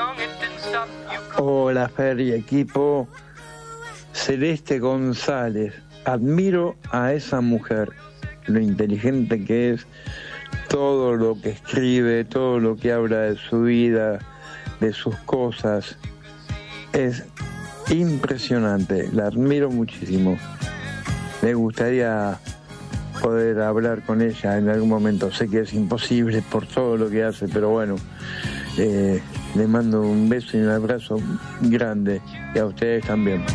Hola, Fer y equipo. Celeste González. Admiro a esa mujer, lo inteligente que es, todo lo que escribe, todo lo que habla de su vida, de sus cosas. Es impresionante, la admiro muchísimo. Me gustaría poder hablar con ella en algún momento. Sé que es imposible por todo lo que hace, pero bueno, le mando un beso y un abrazo grande, y a ustedes también.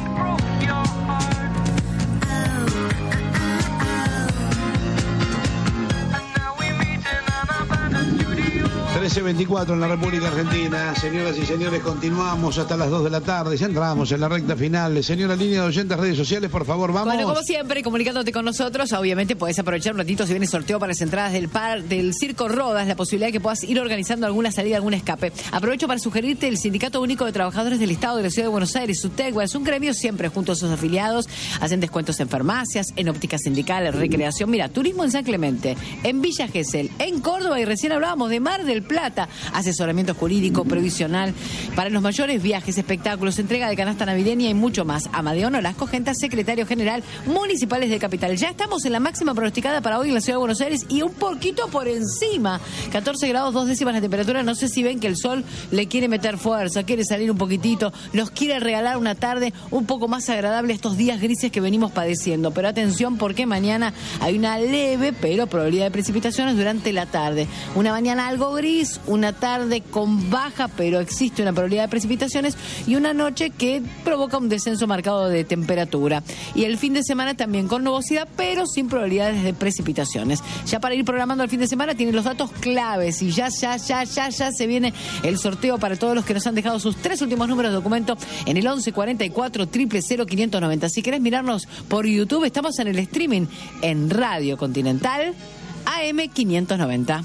13:24 en la República Argentina. Señoras y señores, continuamos hasta las 2 de la tarde. Ya entramos en la recta final. Señora, línea de oyentes, redes sociales, por favor, vamos. Bueno, como siempre, comunicándote con nosotros, obviamente puedes aprovechar un ratito si viene sorteo para las entradas del Circo Rodas, la posibilidad de que puedas ir organizando alguna salida, algún escape. Aprovecho para sugerirte el Sindicato Único de Trabajadores del Estado de la Ciudad de Buenos Aires, SUTECBA. Es un gremio siempre junto a sus afiliados. Hacen descuentos en farmacias, en óptica sindical, en recreación. Mira, turismo en San Clemente, en Villa Gesell, en Córdoba, y recién hablábamos de Mar del Plata. Asesoramiento jurídico, previsional para los mayores, viajes, espectáculos, entrega de canasta navideña y mucho más. Amadeo Nolasco Genta, secretario general municipales de Capital. Ya estamos en la máxima pronosticada para hoy en la Ciudad de Buenos Aires y un poquito por encima. 14 grados, 2 décimas la temperatura. No sé si ven que el sol le quiere meter fuerza, quiere salir un poquitito, nos quiere regalar una tarde un poco más agradable estos días grises que venimos padeciendo. Pero atención, porque mañana hay una leve pero probabilidad de precipitaciones durante la tarde. Una mañana algo gris, una tarde con baja, pero existe una probabilidad de precipitaciones, y una noche que provoca un descenso marcado de temperatura. Y el fin de semana también con nubosidad, pero sin probabilidades de precipitaciones. Ya para ir programando el fin de semana tienen los datos claves, y ya se viene el sorteo para todos los que nos han dejado sus 3 últimos números de documento en el 11 44 000 590. Si querés mirarnos por YouTube, estamos en el streaming en Radio Continental AM 590.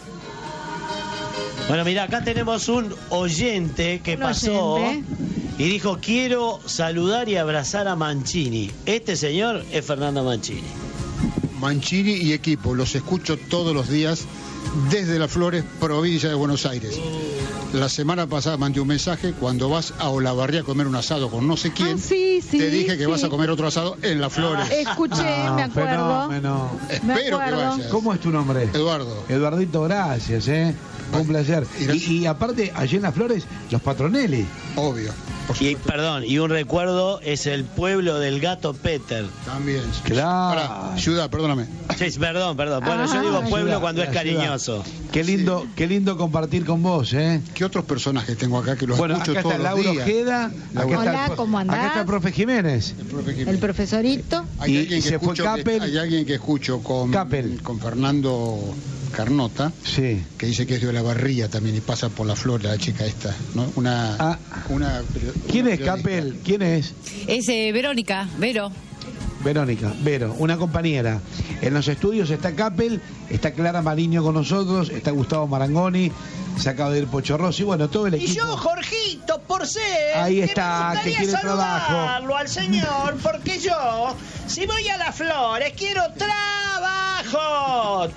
Bueno, mira, acá tenemos un oyente que pasó y dijo: quiero saludar y abrazar a Mancini. Este señor es Fernando Mancini. Mancini y equipo, los escucho todos los días desde Las Flores, provincia de Buenos Aires. La semana pasada mandé un mensaje: cuando vas a Olavarría a comer un asado con no sé quién, te dije que vas a comer otro asado en Las Flores. Escuché, me acuerdo. Espero que vayas. ¿Cómo es tu nombre? Eduardo. Eduardito, gracias, un placer. Y aparte, allí en Las Flores, los Patronelli. Obvio. Y perdón, y un recuerdo es el pueblo del gato Peter. También. Claro. Ciudad, perdóname. Sí, perdón. Bueno, yo digo pueblo ciudad, cuando es cariñoso. Qué lindo compartir con vos, ¿Qué otros personajes tengo acá que los escucho todos los días? Acá está Laura Ojeda. Hola, ¿cómo andás? Acá está el profe Jiménez. El profesorito. Hay alguien que se fue escucho Capel. Hay alguien que escucho con Fernando Carnota, sí, que dice que es de Olavarría también y pasa por la flor, la chica esta, ¿no? ¿Quién es Capel? ¿Quién es? Es Verónica, Vero, una compañera. En los estudios está Capel, está Clara Mariño con nosotros, está Gustavo Marangoni, se acaba de ir Pocho Rossi, bueno, todo el equipo. Y yo, Jorgito, por ser, ahí está, que quiere trabajo al señor, porque yo, si voy a Las Flores, quiero trabajo.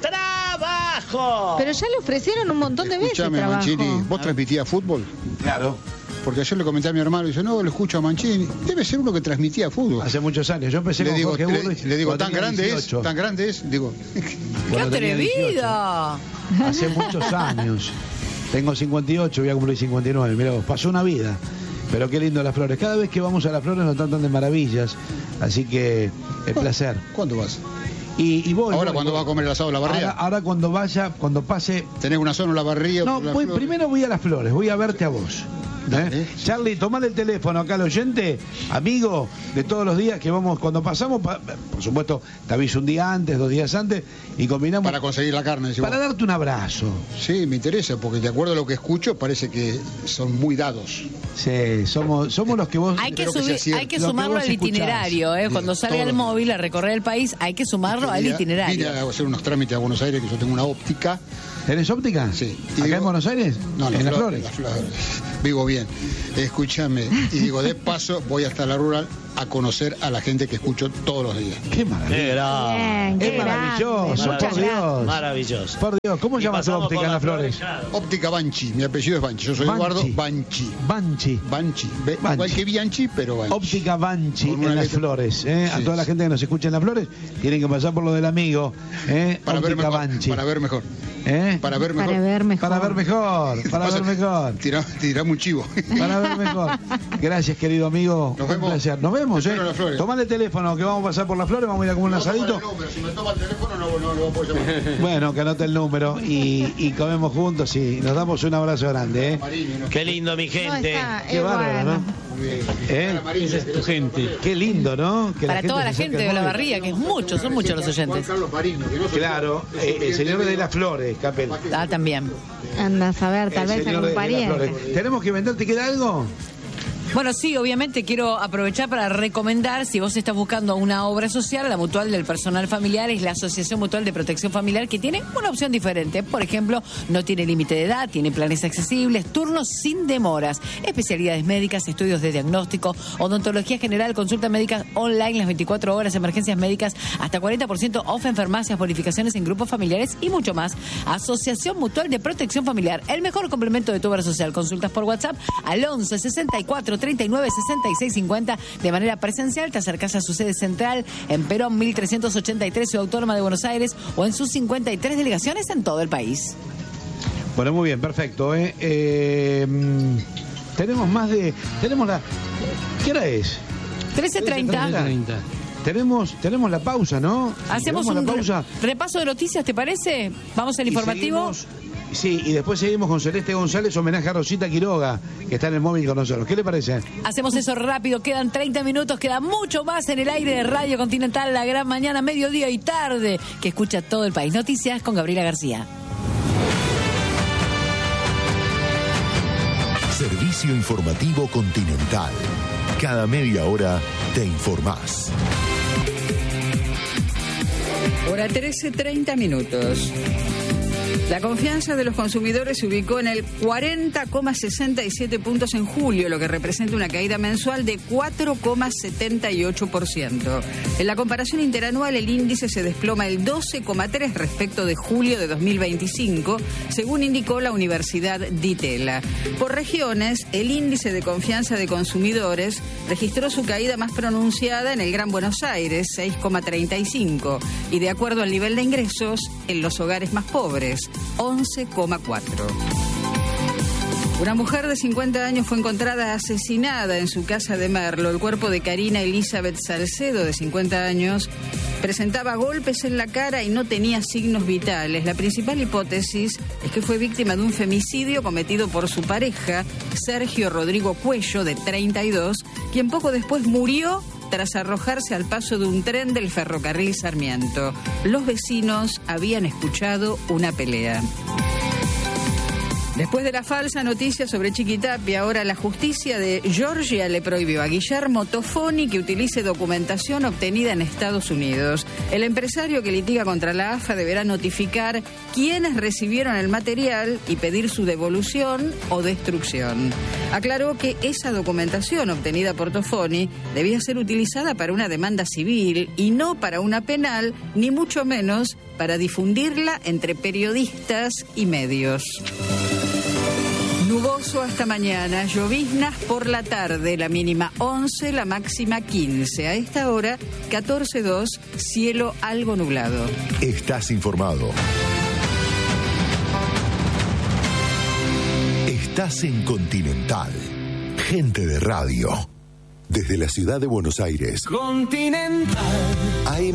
Pero ya le ofrecieron un montón de veces trabajo. Mancini, ¿vos transmitías fútbol? Claro. Porque ayer le comenté a mi hermano y dice: no, lo escucho a Mancini. Debe ser uno que transmitía fútbol. Hace muchos años. Yo empecé con Jorge Burrich. Le digo, tan grande es. Digo, ¡qué atrevida! Hace muchos años. Tengo 58, voy a cumplir 59. Mirá vos, pasó una vida. Pero qué lindo Las Flores. Cada vez que vamos a Las Flores nos tratan de maravillas. Así que es placer. ¿Cuándo vas? Y voy. Ahora cuando vas a comer el asado de Olavarría. Ahora cuando pase. ¿Tenés una zona en Olavarría? No, primero voy a Las Flores, voy a verte a vos. Charlie, tomale el teléfono acá al oyente, amigo de todos los días que vamos, cuando pasamos, por supuesto, te aviso un día antes, 2 días antes, y combinamos. Para conseguir la carne. Para darte un abrazo. Sí, me interesa, porque de acuerdo a lo que escucho, parece que son muy dados. Sí, somos los que vos... Hay que sumarlo al itinerario, cuando sale al móvil a recorrer el país, hay que sumarlo al itinerario. Vine a hacer unos trámites a Buenos Aires, que yo tengo una óptica. ¿Tenés óptica? Sí. ¿Acá en Buenos Aires? No, en Las Flores. Vivo bien. bien. Escúchame, y digo, de paso voy hasta la rural a conocer a la gente que escucho todos los días. ¡Qué maravilla! Bien, qué Es maravilloso, grande. por Dios. Maravilloso. Por Dios, ¿cómo Y llamas tu pasamos óptica por en Las Flores? claro. Óptica Banchi, mi apellido es Banchi, yo soy Banchi. Eduardo Banchi. Banchi. Banchi, Banchi. igual que Bianchi, pero Banchi. Óptica Banchi Con una en Las letra. Flores. A Sí. toda la gente que nos escucha en Las Flores, tienen que pasar por lo del amigo. Para ver Óptica mejor, Banchi. para ver mejor. Para ver mejor. Para ver mejor. Para ver mejor. Para ver mejor. Tirame un chivo. Para ver mejor. Gracias, querido amigo. Nos Un vemos. placer. Nos vemos, Te espero en Las Flores. Tomale el teléfono que vamos a pasar por Las Flores, vamos a ir a comer un asadito. No, pero si me toma el teléfono no lo puedo llamar. Bueno, que anote el número y comemos juntos y nos damos un abrazo grande. Qué lindo, mi No, gente. está, Qué bárbaro, bueno. ¿no? Esa es tu gente. Qué lindo, ¿no? Que Para toda la se gente acerque de al móvil. Olavarría, que es mucho, son muchos los oyentes. Juan Carlos Marino, que no soy Claro, yo. el señor de Las Flores, Capel. Ah, también. Anda a saber, tal El vez señor algún de Las pariente. Flores. ¿Tenemos que vender? ¿Te queda algo? Bueno, sí, obviamente quiero aprovechar para recomendar, si vos estás buscando una obra social, la Mutual del Personal Familiar es la Asociación Mutual de Protección Familiar que tiene una opción diferente. Por ejemplo, no tiene límite de edad, tiene planes accesibles, turnos sin demoras, especialidades médicas, estudios de diagnóstico, odontología general, consulta médica online las 24 horas, emergencias médicas, hasta 40% off en farmacias, bonificaciones en grupos familiares y mucho más. Asociación Mutual de Protección Familiar, el mejor complemento de tu obra social. Consultas por WhatsApp al 11 64 39 66 50 de manera presencial. Te acercás a su sede central en Perón 1383, Ciudad Autónoma de Buenos Aires, o en sus 53 delegaciones en todo el país. Bueno, muy bien, perfecto. Tenemos más de... Tenemos la... ¿Qué hora es? 13:30. Tenemos la pausa, ¿no? Hacemos Tenemos un la pausa. repaso de noticias, ¿te parece? Vamos al Y informativo. Sí, y después seguimos con Celeste González, homenaje a Rosita Quiroga, que está en el móvil con nosotros. ¿Qué le parece? Hacemos eso rápido, quedan 30 minutos, queda mucho más en el aire de Radio Continental, la gran mañana, mediodía y tarde, que escucha todo el país. Noticias con Gabriela García. Servicio informativo Continental. Cada media hora te informás. Hora 13:30 minutos. La confianza de los consumidores se ubicó en el 40,67 puntos en julio, lo que representa una caída mensual de 4,78%. En la comparación interanual, el índice se desploma el 12,3 respecto de julio de 2025, según indicó la Universidad Di Tella. Por regiones, el índice de confianza de consumidores registró su caída más pronunciada en el Gran Buenos Aires, 6,35, y de acuerdo al nivel de ingresos, en los hogares más pobres, 11,4. Una mujer de 50 años fue encontrada asesinada en su casa de Merlo. El cuerpo de Karina Elizabeth Salcedo, de 50 años, presentaba golpes en la cara y no tenía signos vitales. La principal hipótesis es que fue víctima de un femicidio cometido por su pareja, Sergio Rodrigo Cuello, de 32, quien poco después murió tras arrojarse al paso de un tren del ferrocarril Sarmiento. Los vecinos habían escuchado una pelea. Después de la falsa noticia sobre Chiquitapia, ahora la justicia de Georgia le prohibió a Guillermo Tofoni que utilice documentación obtenida en Estados Unidos. El empresario que litiga contra la AFA deberá notificar quiénes recibieron el material y pedir su devolución o destrucción. Aclaró que esa documentación obtenida por Tofoni debía ser utilizada para una demanda civil y no para una penal, ni mucho menos para difundirla entre periodistas y medios. Nuboso hasta mañana, lloviznas por la tarde, la mínima 11, la máxima 15. A esta hora, 14,2, cielo algo nublado. Estás informado. Estás en Continental. Gente de radio. Desde la ciudad de Buenos Aires. Continental. AM